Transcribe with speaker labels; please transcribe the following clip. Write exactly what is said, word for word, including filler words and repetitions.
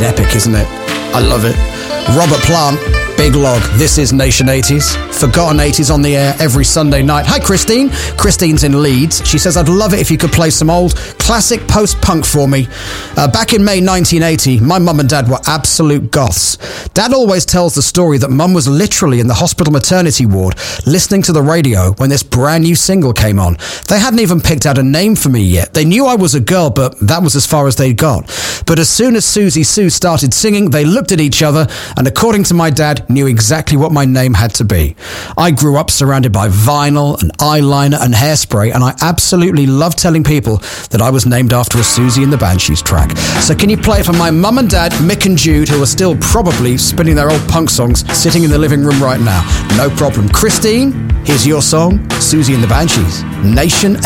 Speaker 1: epic, isn't it? I love it. Robert Plant, Big Log. This is Nation eighties. Forgotten eighties on the air every Sunday night. Hi, Christine. Christine's in Leeds. She says, I'd love it if you could play some old classic post-punk for me. Uh, back in May nineteen eighty, my mum and dad were absolute goths. Dad always tells the story that mum was literally in the hospital maternity ward listening to the radio when this brand new single came on. They hadn't even picked out a name for me yet. They knew I was a girl, but that was as far as they'd got. But as soon as Susie Sue started singing, they looked at each other and, according to my dad, knew exactly what my name had to be. I grew up surrounded by vinyl and eyeliner and hairspray, and I absolutely love telling people that I was named after a Susie and the Banshees track. So can you play it for my mum and dad, Mick and Jude, who are still probably spinning their old punk songs sitting in the living room right now? No problem. Christine, here's your song, Susie and the Banshees, Nation